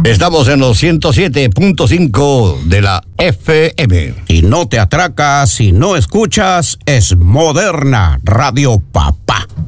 Estamos en los 107.5 de la FM. Y no te atracas si no escuchas Es Moderna Radio Papá.